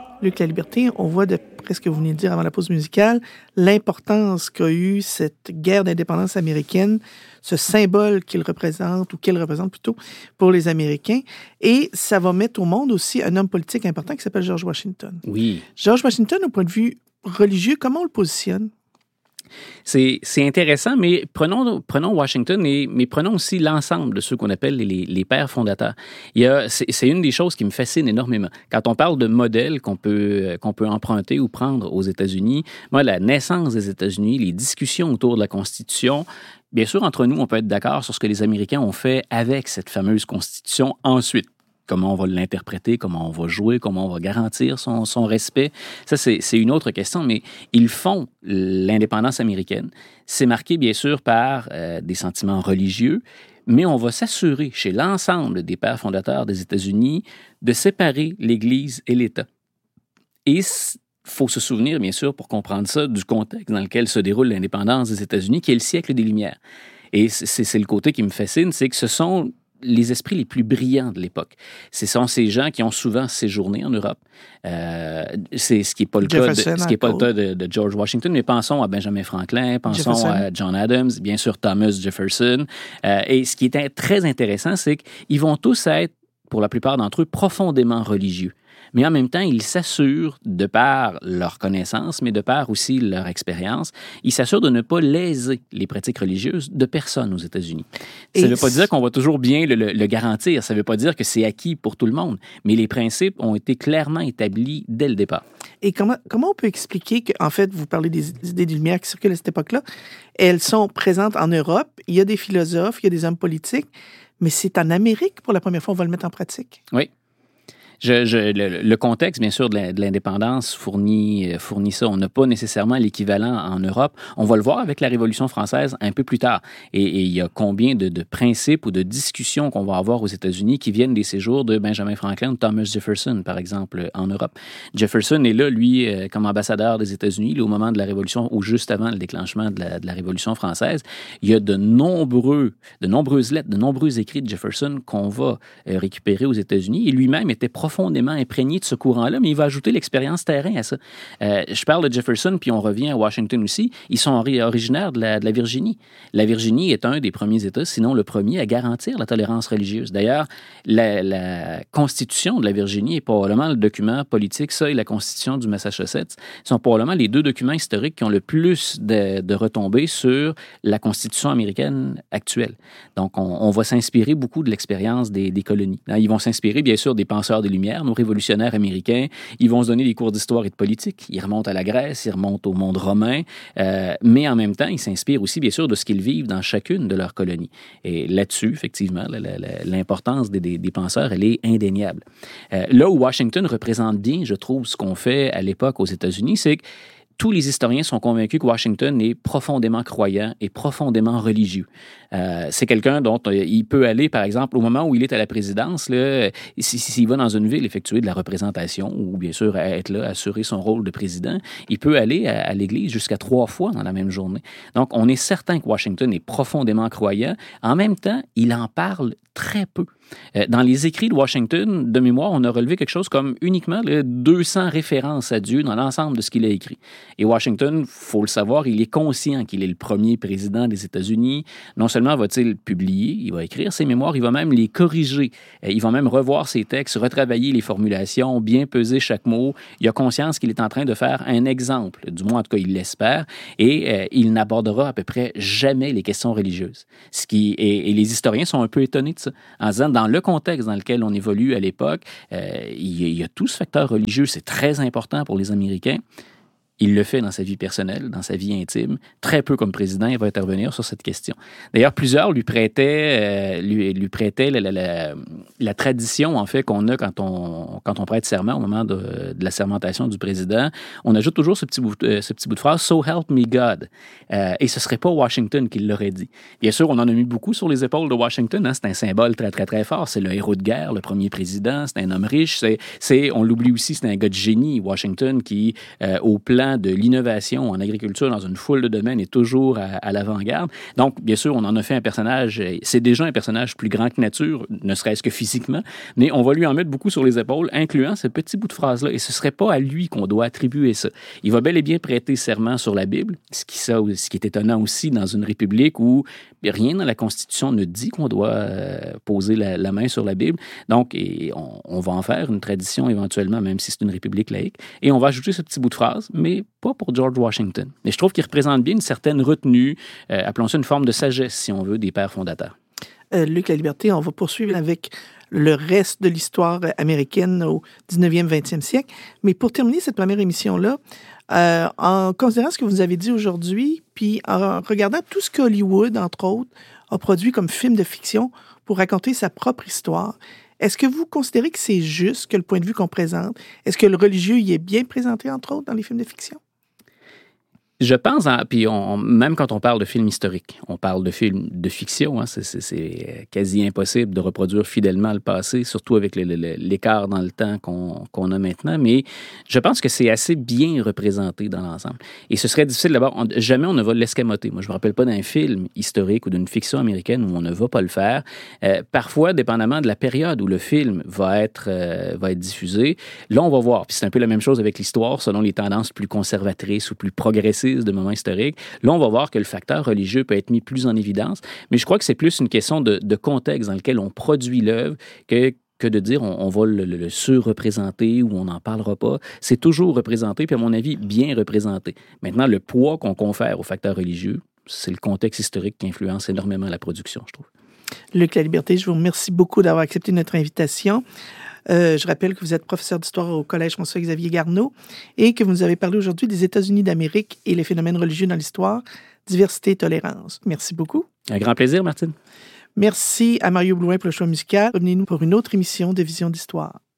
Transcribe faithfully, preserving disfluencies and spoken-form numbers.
Luc La Liberté, on voit, d'après ce que vous venez de dire avant la pause musicale, l'importance qu'a eu cette guerre d'indépendance américaine, ce symbole qu'il représente, ou qu'elle représente plutôt, pour les Américains. Et ça va mettre au monde aussi un homme politique important qui s'appelle George Washington. Oui. George Washington, au point de vue religieux, comment on le positionne? C'est, c'est intéressant, mais prenons, prenons Washington, et, mais prenons aussi l'ensemble de ceux qu'on appelle les, les pères fondateurs. Il y a, c'est, c'est une des choses qui me fascine énormément. Quand on parle de modèles qu'on peut, qu'on peut emprunter ou prendre aux États-Unis, moi, la naissance des États-Unis, les discussions autour de la Constitution, bien sûr, entre nous, on peut être d'accord sur ce que les Américains ont fait avec cette fameuse Constitution ensuite. Comment on va l'interpréter, comment on va jouer, comment on va garantir son, son respect. Ça, c'est, c'est une autre question, mais ils font l'indépendance américaine. C'est marqué, bien sûr, par euh, des sentiments religieux, mais on va s'assurer, chez l'ensemble des pères fondateurs des États-Unis, de séparer l'Église et l'État. Et il faut se souvenir, bien sûr, pour comprendre ça, du contexte dans lequel se déroule l'indépendance des États-Unis, qui est le siècle des Lumières. Et c'est, c'est le côté qui me fascine, c'est que ce sont les esprits les plus brillants de l'époque. Ce sont ces gens qui ont souvent séjourné en Europe. Euh, c'est ce qui n'est pas le Jefferson, cas, de, ce qui est pas le cas de, de George Washington, mais pensons à Benjamin Franklin, pensons Jefferson. à John Adams, bien sûr Thomas Jefferson. Euh, et ce qui est très intéressant, c'est qu'ils vont tous être, pour la plupart d'entre eux, profondément religieux. Mais en même temps, ils s'assurent, de par leur connaissance, mais de par aussi leur expérience, ils s'assurent de ne pas léser les pratiques religieuses de personne aux États-Unis. Ça ne veut pas dire qu'on va toujours bien le, le, le garantir, ça ne veut pas dire que c'est acquis pour tout le monde, mais les principes ont été clairement établis dès le départ. Et comment, comment on peut expliquer qu'en fait, vous parlez des idées des Lumières qui circulent à cette époque-là, elles sont présentes en Europe, il y a des philosophes, il y a des hommes politiques, mais c'est en Amérique, pour la première fois, on va le mettre en pratique. Oui. Je, je, le, le contexte, bien sûr, de l'indépendance fournit, fournit ça. On n'a pas nécessairement l'équivalent en Europe. On va le voir avec la Révolution française un peu plus tard. Et, et il y a combien de, de principes ou de discussions qu'on va avoir aux États-Unis qui viennent des séjours de Benjamin Franklin ou Thomas Jefferson, par exemple, en Europe. Jefferson est là, lui, comme ambassadeur des États-Unis, là, au moment de la Révolution, ou juste avant le déclenchement de la, de la Révolution française. Il y a de nombreux, de nombreuses lettres, de nombreux écrits de Jefferson qu'on va récupérer aux États-Unis. Et lui-même était profondément imprégné de ce courant-là, mais il va ajouter l'expérience terrain à ça. Euh, je parle de Jefferson, puis on revient à Washington aussi. Ils sont originaires de la, de la Virginie. La Virginie est un des premiers États, sinon le premier, à garantir la tolérance religieuse. D'ailleurs, la, la Constitution de la Virginie est probablement le document politique, ça et la Constitution du Massachusetts sont probablement les deux documents historiques qui ont le plus de, de retombées sur la Constitution américaine actuelle. Donc, on, on va s'inspirer beaucoup de l'expérience des, des colonies. Ils vont s'inspirer, bien sûr, des penseurs des Lumières, nos révolutionnaires américains. Ils vont se donner des cours d'histoire et de politique. Ils remontent à la Grèce, ils remontent au monde romain, euh, mais en même temps, ils s'inspirent aussi, bien sûr, de ce qu'ils vivent dans chacune de leurs colonies. Et là-dessus, effectivement, la, la, la, l'importance des, des, des penseurs, elle est indéniable. Euh, là où Washington représente bien, je trouve, ce qu'on fait à l'époque aux États-Unis, c'est que tous les historiens sont convaincus que Washington est profondément croyant et profondément religieux. Euh, c'est quelqu'un dont euh, il peut aller, par exemple, au moment où il est à la présidence, là, s'il si, va dans une ville effectuer de la représentation ou bien sûr être là, assurer son rôle de président, il peut aller à, à l'église jusqu'à trois fois dans la même journée. Donc, on est certain que Washington est profondément croyant. En même temps, il en parle très peu. Euh, dans les écrits de Washington, de mémoire, on a relevé quelque chose comme uniquement là, deux cents références à Dieu dans l'ensemble de ce qu'il a écrit. Et Washington, il faut le savoir, il est conscient qu'il est le premier président des États-Unis. Non seulement va-t-il publier, il va écrire ses mémoires, il va même les corriger. Euh, il va même revoir ses textes, retravailler les formulations, bien peser chaque mot. Il a conscience qu'il est en train de faire un exemple, du moins en tout cas il l'espère, et euh, il n'abordera à peu près jamais les questions religieuses. Ce qui, et, et les historiens sont un peu étonnés de ça, en disant dans le contexte dans lequel on évolue à l'époque, euh, il, y a, il y a tout ce facteur religieux, c'est très important pour les Américains. Il le fait dans sa vie personnelle, dans sa vie intime. Très peu comme président, il va intervenir sur cette question. D'ailleurs, plusieurs lui prêtaient, euh, lui, lui prêtaient la, la, la, la tradition, en fait, qu'on a quand on, quand on prête serment au moment de, de la sermentation du président. On ajoute toujours ce petit bout, euh, ce petit bout de phrase « So help me God euh, ». Et ce ne serait pas Washington qui l'aurait dit. Bien sûr, on en a mis beaucoup sur les épaules de Washington. Hein, c'est un symbole très, très, très fort. C'est le héros de guerre, le premier président. C'est un homme riche. C'est, c'est, on l'oublie aussi, c'est un gars de génie, Washington, qui, euh, au plan vraiment de l'innovation en agriculture dans une foule de domaines et toujours à, à l'avant-garde. Donc, bien sûr, on en a fait un personnage, c'est déjà un personnage plus grand que nature, ne serait-ce que physiquement, mais on va lui en mettre beaucoup sur les épaules, incluant ce petit bout de phrase-là, et ce ne serait pas à lui qu'on doit attribuer ça. Il va bel et bien prêter serment sur la Bible, ce qui, ça, ce qui est étonnant aussi dans une république où rien dans la Constitution ne dit qu'on doit euh, poser la, la main sur la Bible. Donc, et on, on va en faire une tradition éventuellement, même si c'est une république laïque, et on va ajouter ce petit bout de phrase, mais pas pour George Washington. Mais je trouve qu'il représente bien une certaine retenue, euh, appelons ça une forme de sagesse, si on veut, des pères fondateurs. Euh, Luc Laliberté, on va poursuivre avec le reste de l'histoire américaine au dix-neuvième, vingtième siècle. Mais pour terminer cette première émission-là, euh, en considérant ce que vous avez dit aujourd'hui, puis en regardant tout ce qu'Hollywood, entre autres, a produit comme film de fiction pour raconter sa propre histoire, est-ce que vous considérez que c'est juste que le point de vue qu'on présente? Est-ce que le religieux y est bien présenté, entre autres, dans les films de fiction? Je pense, en, puis on, même quand on parle de films historiques, on parle de films de fiction, hein, c'est, c'est, c'est quasi impossible de reproduire fidèlement le passé, surtout avec le, le, l'écart dans le temps qu'on, qu'on a maintenant, mais je pense que c'est assez bien représenté dans l'ensemble. Et ce serait difficile d'abord, on, jamais on ne va l'escamoter. Moi, je ne me rappelle pas d'un film historique ou d'une fiction américaine où on ne va pas le faire. Euh, parfois, dépendamment de la période où le film va être, euh, va être diffusé, là, on va voir. Puis c'est un peu la même chose avec l'histoire, selon les tendances plus conservatrices ou plus progressistes de moments historiques. Là, on va voir que le facteur religieux peut être mis plus en évidence, mais je crois que c'est plus une question de, de contexte dans lequel on produit l'œuvre que que de dire on, on va le, le, le surreprésenter ou on n'en parlera pas. C'est toujours représenté, puis à mon avis, bien représenté. Maintenant, le poids qu'on confère au facteur religieux, c'est le contexte historique qui influence énormément la production, je trouve. Luc Laliberté, je vous remercie beaucoup d'avoir accepté notre invitation. Euh, je rappelle que vous êtes professeur d'histoire au Collège François-Xavier Garneau et que vous nous avez parlé aujourd'hui des États-Unis d'Amérique et les phénomènes religieux dans l'histoire, diversité et tolérance. Merci beaucoup. Un grand plaisir, Martine. Merci à Mario Blouin pour le choix musical. Revenez-nous pour une autre émission de Vision d'Histoire.